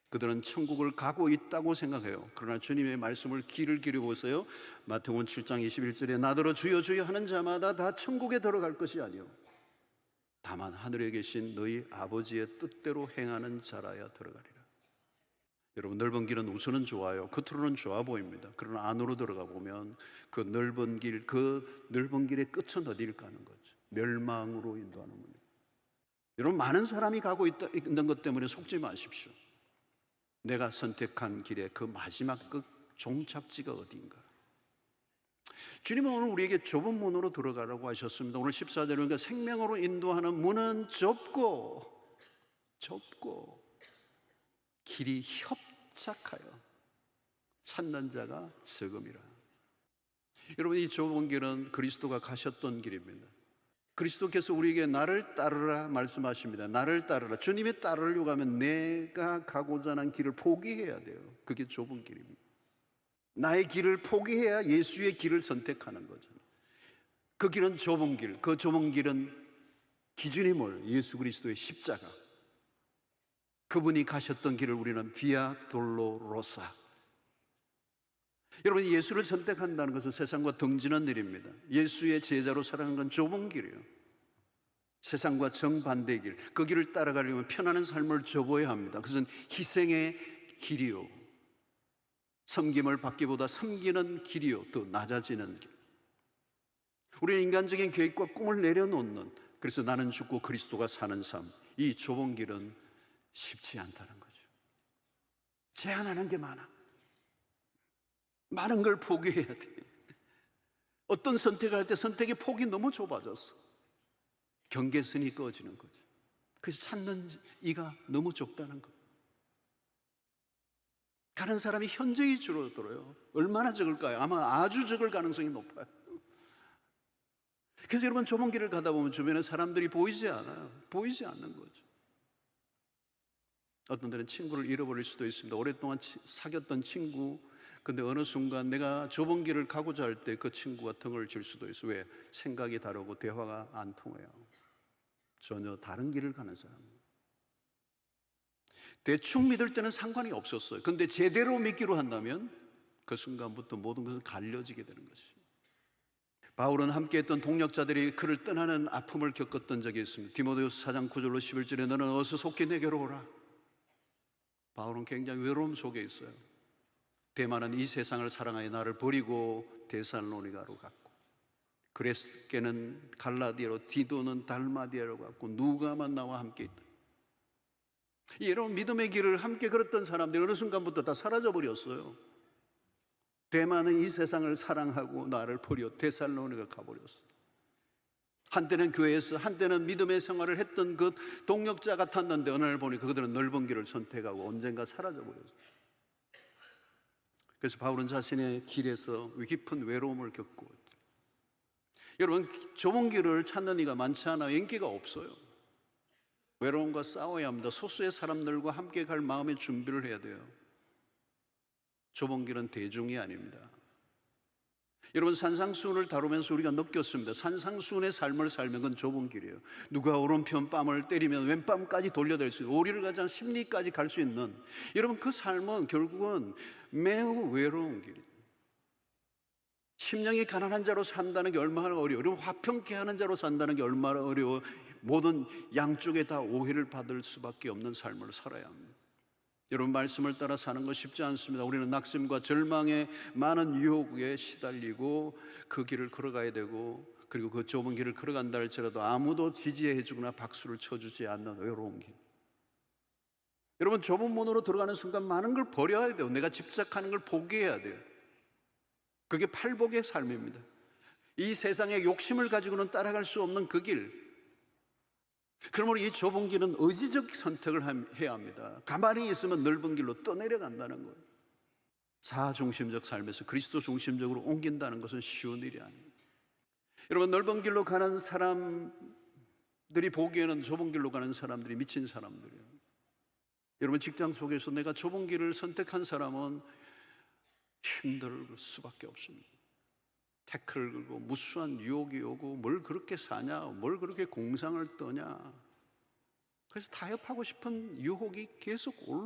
그들은 천국을 가고 있다고 생각해요. 그러나 주님의 말씀을 귀를 기울여보세요. 마태복음 7장 21절에 나더러 주여 주여 하는 자마다 다 천국에 들어갈 것이 아니요 다만 하늘에 계신 너희 아버지의 뜻대로 행하는 자라야 들어가리라. 여러분, 넓은 길은 우선은 좋아요. 겉으로는 좋아 보입니다. 그러나 안으로 들어가 보면 그 넓은 길의 끝은 어디일까 하는 거죠. 멸망으로 인도하는 겁니다. 여러분, 많은 사람이 가고 있는 것 때문에 속지 마십시오. 내가 선택한 길의 그 마지막 끝 종착지가 어디인가? 주님은 오늘 우리에게 좁은 문으로 들어가라고 하셨습니다. 오늘 14절에 그러니까 생명으로 인도하는 문은 좁고 길이 협착하여 찾는 자가 적음이라. 여러분, 이 좁은 길은 그리스도가 가셨던 길입니다. 그리스도께서 우리에게 나를 따르라 말씀하십니다. 나를 따르라. 주님이 따르려고 하면 내가 가고자 하는 길을 포기해야 돼요. 그게 좁은 길입니다. 나의 길을 포기해야 예수의 길을 선택하는 거죠. 그 길은 좁은 길. 그 좁은 길은 기준이 뭘? 예수 그리스도의 십자가. 그분이 가셨던 길을 우리는 비아 돌로로사. 여러분, 예수를 선택한다는 것은 세상과 등지는 일입니다. 예수의 제자로 살아가는 건 좁은 길이에요. 세상과 정반대의 길, 그 길을 따라가려면 편안한 삶을 접어야 합니다. 그것은 희생의 길이요, 섬김을 받기보다 섬기는 길이요, 더 낮아지는 길. 우리는 인간적인 계획과 꿈을 내려놓는, 그래서 나는 죽고 그리스도가 사는 삶, 이 좁은 길은 쉽지 않다는 거죠. 제한하는 게 많은 걸 포기해야 돼. 어떤 선택을 할 때 선택의 폭이 너무 좁아졌어. 경계선이 꺼지는 거죠. 그래서 찾는 이가 너무 좁다는 거. 가는 사람이 현저히 줄어들어요. 얼마나 적을까요? 아마 아주 적을 가능성이 높아요. 그래서 여러분, 좁은 길을 가다 보면 주변에 사람들이 보이지 않아요. 보이지 않는 거죠. 어떤 때는 친구를 잃어버릴 수도 있습니다. 오랫동안 사귀었던 친구, 근데 어느 순간 내가 좁은 길을 가고자 할 때 그 친구가 등을 질 수도 있어요. 왜? 생각이 다르고 대화가 안 통해요. 전혀 다른 길을 가는 사람. 대충 믿을 때는 상관이 없었어요. 근데 제대로 믿기로 한다면 그 순간부터 모든 것은 갈려지게 되는 것이죠. 바울은 함께했던 동역자들이 그를 떠나는 아픔을 겪었던 적이 있습니다. 디모데후서 4장 9절로 11절에 너는 어서 속히 내게로 오라. 바울은 굉장히 외로움 속에 있어요. 데마는 이 세상을 사랑하여 나를 버리고 데살로니가로 갔고, 그레스께는 갈라디아로, 디도는 달마디아로 갔고, 누가만 나와 함께 있다. 여러분, 믿음의 길을 함께 걸었던 사람들이 어느 순간부터 다 사라져 버렸어요. 데마는 이 세상을 사랑하고 나를 버려 데살로니가 가버렸어. 한때는 교회에서, 한때는 믿음의 생활을 했던 그 동역자 같았는데 어느 날 보니 그들은 넓은 길을 선택하고 언젠가 사라져 버렸어요. 그래서 바울은 자신의 길에서 깊은 외로움을 겪고 있죠. 여러분, 좁은 길을 찾는 이가 많지 않아요. 인기가 없어요. 외로움과 싸워야 합니다. 소수의 사람들과 함께 갈 마음의 준비를 해야 돼요. 좁은 길은 대중이 아닙니다. 여러분, 산상수훈을 다루면서 우리가 느꼈습니다. 산상수훈의 삶을 살면 그건 좁은 길이에요. 누가 오른편 뺨을 때리면 왼뺨까지 돌려댈 수 있는, 오리를 가지 않은 심리까지 갈 수 있는, 여러분, 그 삶은 결국은 매우 외로운 길이에요. 심령이 가난한 자로 산다는 게 얼마나 어려워요. 여러분, 화평케 하는 자로 산다는 게 얼마나 어려워요. 모든 양쪽에 다 오해를 받을 수밖에 없는 삶을 살아야 합니다. 여러분, 말씀을 따라 사는 거 쉽지 않습니다. 우리는 낙심과 절망의 많은 유혹에 시달리고 그 길을 걸어가야 되고, 그리고 그 좁은 길을 걸어간다 할지라도 아무도 지지해 주거나 박수를 쳐주지 않는 외로운 길. 여러분, 좁은 문으로 들어가는 순간 많은 걸 버려야 돼요. 내가 집착하는 걸 포기해야 돼요. 그게 팔복의 삶입니다. 이 세상의 욕심을 가지고는 따라갈 수 없는 그 길. 그러므로 이 좁은 길은 의지적 선택을 해야 합니다. 가만히 있으면 넓은 길로 떠내려간다는 거예요. 자아중심적 삶에서 그리스도 중심적으로 옮긴다는 것은 쉬운 일이 아닙니다. 여러분, 넓은 길로 가는 사람들이 보기에는 좁은 길로 가는 사람들이 미친 사람들이에요. 여러분, 직장 속에서 내가 좁은 길을 선택한 사람은 힘들 수밖에 없습니다. 태클을 걸고 무수한 유혹이 오고, 뭘 그렇게 사냐, 뭘 그렇게 공상을 떠냐. 그래서 타협하고 싶은 유혹이 계속